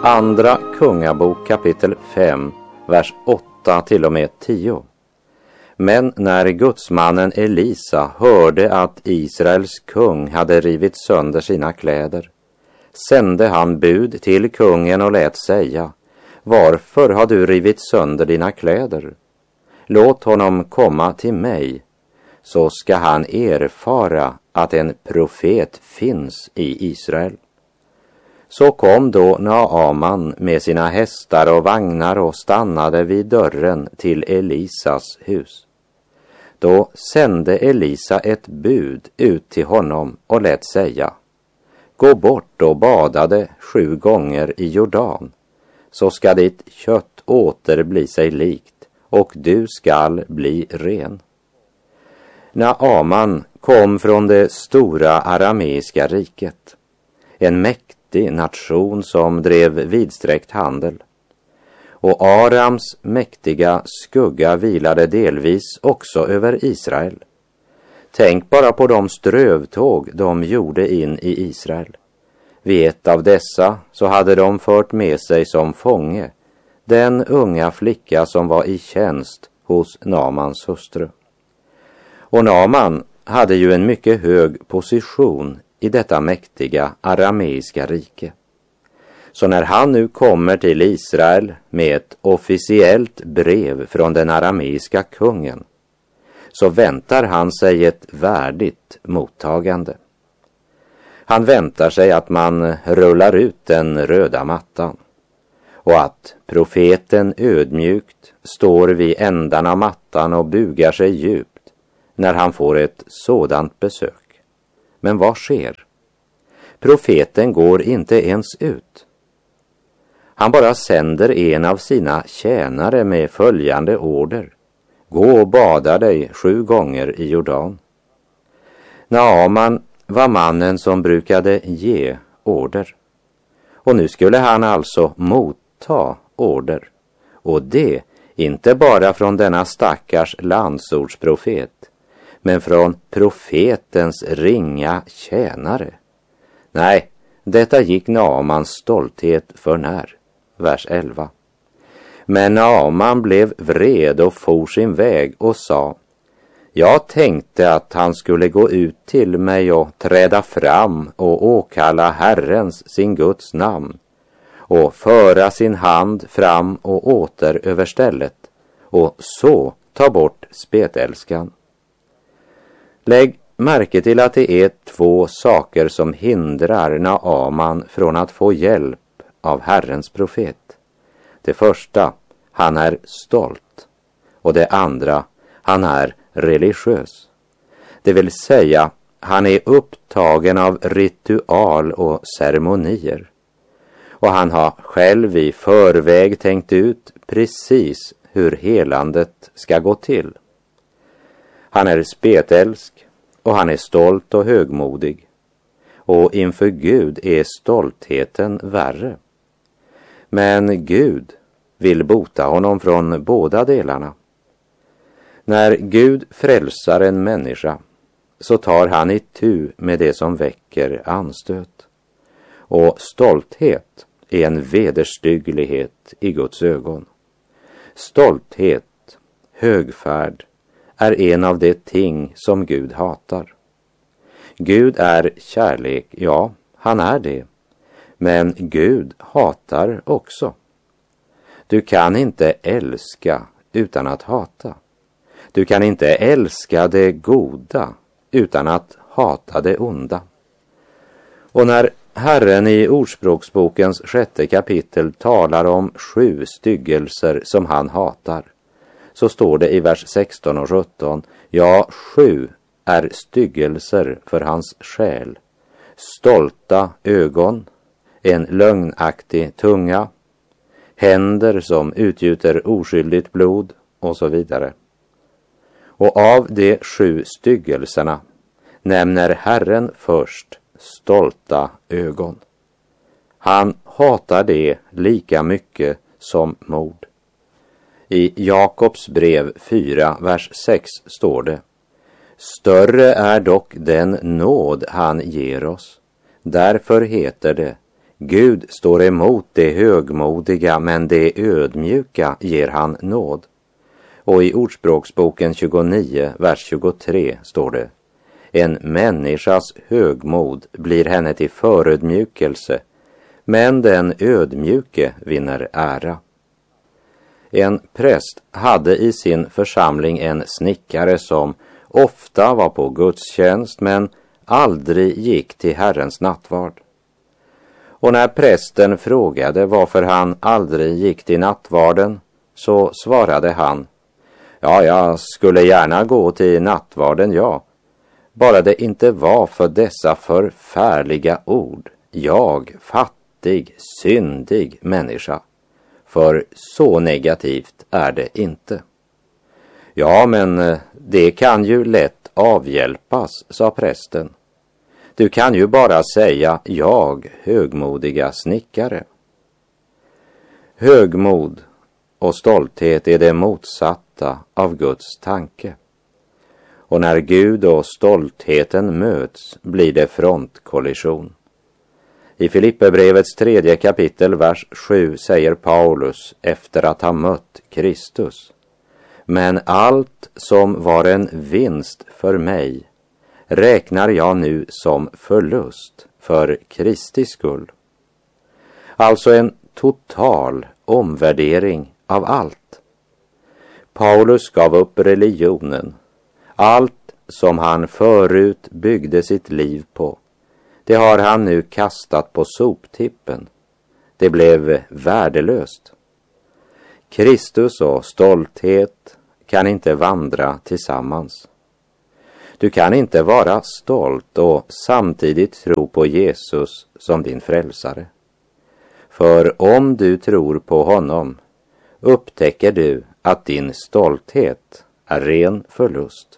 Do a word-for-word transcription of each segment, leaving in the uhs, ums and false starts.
Andra Kungabok kapitel fem, vers åtta till och med tio. Men när gudsmannen Elisa hörde att Israels kung hade rivit sönder sina kläder, sände han bud till kungen och lät säga: varför har du rivit sönder dina kläder? Låt honom komma till mig, så ska han erfara att en profet finns i Israel. Så kom då Naaman med sina hästar och vagnar och stannade vid dörren till Elisas hus. Då sände Elisa ett bud ut till honom och lät säga: gå bort och badade sju gånger i Jordan, så ska ditt kött åter bli sig likt, och du skall bli ren. Naaman kom från det stora arameiska riket, en mäktig nation som drev vidsträckt handel. Och Arams mäktiga skugga vilade delvis också över Israel. Tänk bara på de strövtåg de gjorde in i Israel. Vid ett av dessa så hade de fört med sig som fånge den unga flicka som var i tjänst hos Naamans hustru. Och Naaman hade ju en mycket hög position i detta mäktiga arameiska rike. Så när han nu kommer till Israel med ett officiellt brev från den arameiska kungen, så väntar han sig ett värdigt mottagande. Han väntar sig att man rullar ut den röda mattan och att profeten ödmjukt står vid ändan av mattan och bugar sig djupt när han får ett sådant besök. Men vad sker? Profeten går inte ens ut. Han bara sänder en av sina tjänare med följande order: gå och bada dig sju gånger i Jordan. Naaman var mannen som brukade ge order. Och nu skulle han alltså motta order. Och det inte bara från denna stackars landsortsprofet, men från profetens ringa tjänare. Nej, detta gick Naamans stolthet för när. Vers elva. Men Naaman blev vred och for sin väg och sa: jag tänkte att han skulle gå ut till mig och träda fram och åkalla Herrens, sin Guds namn, och föra sin hand fram och åter över stället, och så ta bort spetälskan. Lägg märke till att det är två saker som hindrar Naaman från att få hjälp av Herrens profet. Det första, han är stolt. Och det andra, han är religiös. Det vill säga, han är upptagen av ritual och ceremonier. Och han har själv i förväg tänkt ut precis hur helandet ska gå till. Han är spetälsk och han är stolt och högmodig. Och inför Gud är stoltheten värre. Men Gud vill bota honom från båda delarna. När Gud frälsar en människa, så tar han itu med det som väcker anstöt. Och stolthet är en vederstygglighet i Guds ögon. Stolthet, högfärd, är en av de ting som Gud hatar. Gud är kärlek, ja, han är det. Men Gud hatar också. Du kan inte älska utan att hata. Du kan inte älska det goda utan att hata det onda. Och när Herren i Ordspråksbokens sjätte kapitel talar om sju styggelser som han hatar, så står det i vers sexton och sjutton: ja, sju är styggelser för hans själ: stolta ögon, en lögnaktig tunga, händer som utgjuter oskyldigt blod och så vidare. Och av de sju styggelserna nämner Herren först stolta ögon. Han hatar det lika mycket som mord. I Jakobs brev fyra, vers sex står det: större är dock den nåd han ger oss. Därför heter det: Gud står emot det högmodiga, men det ödmjuka ger han nåd. Och i Ordspråksboken tjugonio, vers tjugotre står det: en människas högmod blir henne till förödmjukelse, men den ödmjuke vinner ära. En präst hade i sin församling en snickare som ofta var på gudstjänst men aldrig gick till Herrens nattvard. Och när prästen frågade varför han aldrig gick till nattvarden, så svarade han: ja, jag skulle gärna gå till nattvarden, ja. Bara det inte var för dessa förfärliga ord: jag, fattig, syndig människa. För så negativt är det inte. Ja, men det kan ju lätt avhjälpas, sa prästen. Du kan ju bara säga: jag, högmodiga snickare. Högmod och stolthet är det motsatta av Guds tanke. Och när Gud och stoltheten möts blir det frontkollision. I Filipperbrevets tredje kapitel, vers sju säger Paulus efter att ha mött Kristus: men allt som var en vinst för mig räknar jag nu som förlust för Kristi skull. Alltså en total omvärdering av allt. Paulus gav upp religionen. Allt som han förut byggde sitt liv på, det har han nu kastat på soptippen. Det blev värdelöst. Kristus och stolthet kan inte vandra tillsammans. Du kan inte vara stolt och samtidigt tro på Jesus som din frälsare. För om du tror på honom upptäcker du att din stolthet är ren förlust.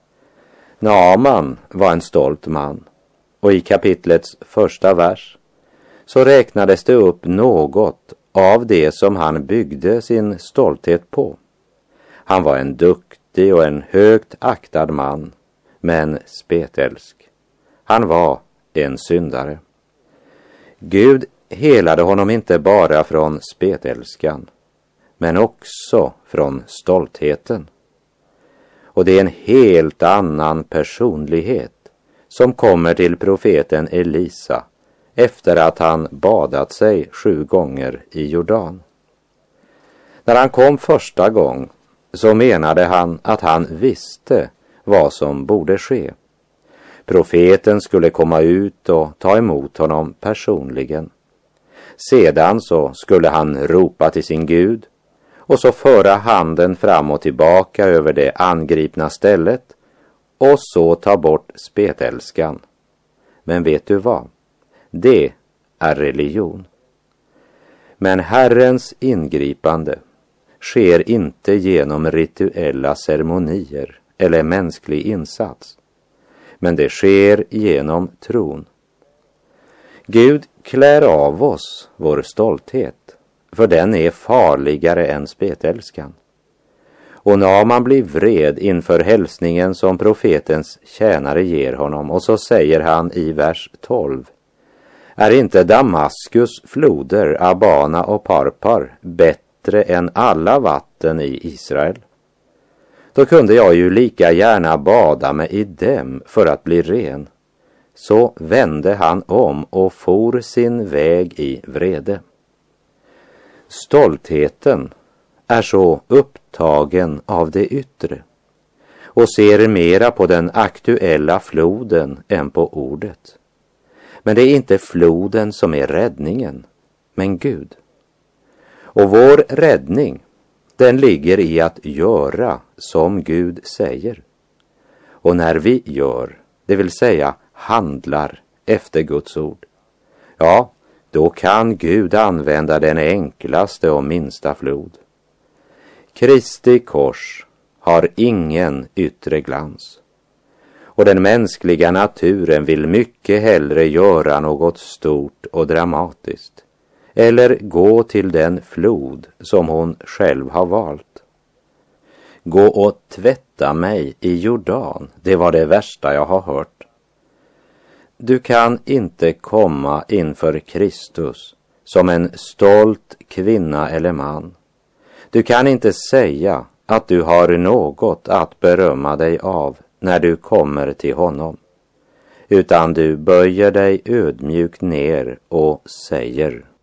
Naaman var en stolt man, och i kapitlets första vers så räknades det upp något av det som han byggde sin stolthet på. Han var en duktig och en högt aktad man, men spetälsk. Han var en syndare. Gud helade honom inte bara från spetälskan, men också från stoltheten. Och det är en helt annan personlighet som kommer till profeten Elisa efter att han badat sig sju gånger i Jordan. När han kom första gång så menade han att han visste vad som borde ske. Profeten skulle komma ut och ta emot honom personligen. Sedan så skulle han ropa till sin Gud och så föra handen fram och tillbaka över det angripna stället och så ta bort spetälskan. Men vet du vad? Det är religion. Men Herrens ingripande sker inte genom rituella ceremonier eller mänsklig insats, men det sker genom tron. Gud klär av oss vår stolthet, för den är farligare än spetälskan. Och när man blir vred inför hälsningen som profetens tjänare ger honom, och så säger han i vers tolv: är inte Damaskus floder, Abana och Parpar bättre än alla vatten i Israel? Då kunde jag ju lika gärna bada mig i dem för att bli ren. Så vände han om och for sin väg i vrede. Stoltheten är så upptagen av det yttre och ser mera på den aktuella floden än på ordet. Men det är inte floden som är räddningen, men Gud. Och vår räddning, den ligger i att göra som Gud säger. Och när vi gör, det vill säga handlar efter Guds ord, ja, då kan Gud använda den enklaste och minsta flod. Kristi kors har ingen yttre glans. Och den mänskliga naturen vill mycket hellre göra något stort och dramatiskt, eller gå till den flod som hon själv har valt. Gå och tvätta mig i Jordan, det var det värsta jag har hört. du kan inte komma inför Kristus som en stolt kvinna eller man. Du kan inte säga att du har något att berömma dig av när du kommer till honom, utan du böjer dig ödmjukt ner och säger: